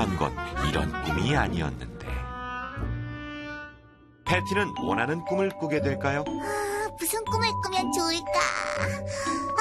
바라던 건 이런 꿈이 아니었는데 패티는 원하는 꿈을 꾸게 될까요? 무슨 꿈을 꾸면 좋을까?